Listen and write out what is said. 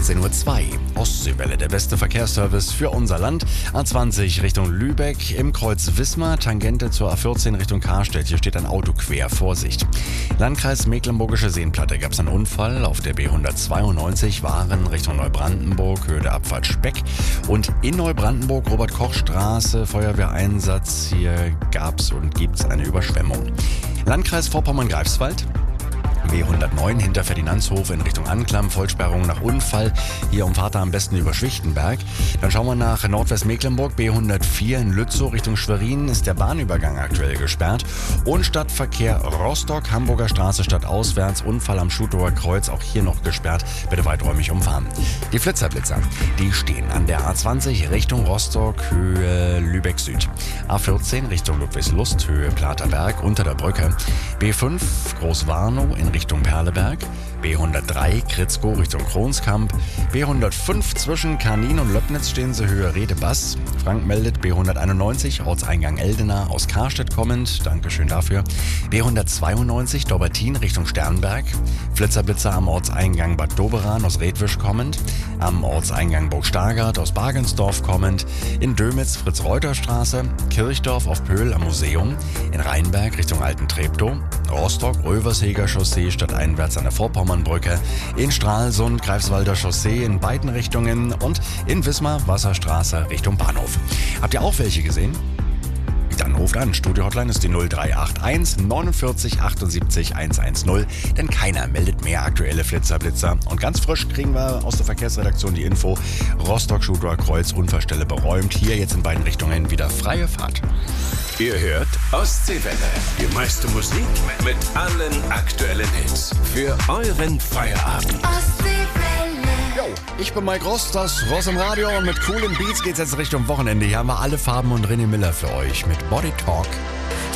14:02 Uhr. Ostseewelle, der beste Verkehrsservice für unser Land. A20 Richtung Lübeck im Kreuz Wismar, Tangente zur A14 Richtung Karstedt. Hier steht ein Auto quer, Vorsicht. Landkreis Mecklenburgische Seenplatte gab es einen Unfall auf der B192 Waren Richtung Neubrandenburg, Höhe der Abfahrt Speck. Und in Neubrandenburg, Robert-Koch-Straße, Feuerwehreinsatz. Hier gab es und gibt es eine Überschwemmung. Landkreis Vorpommern-Greifswald. B109 hinter Ferdinandshof in Richtung Anklam, Vollsperrung nach Unfall. Hier umfahrt er am besten über Schwichtenberg. Dann schauen wir nach Nordwestmecklenburg, B104 in Lützow Richtung Schwerin ist der Bahnübergang aktuell gesperrt. Und Stadtverkehr Rostock, Hamburger Straße stadtauswärts, Unfall am Schutower Kreuz, auch hier noch gesperrt. Bitte weiträumig umfahren. Die Flitzer, die stehen an der A20 Richtung Rostock, Höhe Lübeck Süd. A14 Richtung Ludwigslust, Höhe Platerberg, unter der Brücke. B5 Großwarnow in Richtung Perleberg, B103 Kritzkow Richtung Kronskamp, B105 zwischen Karnin und Löbnitz stehen sie Höhe Redebass. Frank meldet B191 Ortseingang Eldena aus Karstedt kommend, Dankeschön dafür. B192 Dobbertin Richtung Sternberg, Flitzer am Ortseingang Bad Doberan aus Redwisch kommend, am Ortseingang Burg Stargard aus Bagensdorf kommend, in Dömitz Fritz-Reuter-Straße, Kirchdorf auf Pöhl am Museum, in Rheinberg Richtung Alten Treptow, Rostock Röversheger Chaussee stadteinwärts an der Vorpommernbrücke, in Stralsund Greifswalder Chaussee in beiden Richtungen und in Wismar Wasserstraße Richtung Bahnhof. Habt ihr auch welche gesehen? Dann ruft an. Studio-Hotline ist die 0381 49 78 110, denn keiner meldet mehr aktuelle Flitzer. Und ganz frisch kriegen wir aus der Verkehrsredaktion die Info: Rostock-Schutower Kreuz, Unfallstelle beräumt. Hier jetzt in beiden Richtungen wieder freie Fahrt. Ihr hört Ostseewelle. Die meiste Musik mit allen aktuellen Hits. Für euren Feierabend. Yo, ich bin Mike Rost, das Ross im Radio, und mit coolen Beats geht's jetzt Richtung Wochenende. Hier haben wir alle Farben und René Miller für euch mit Body Talk.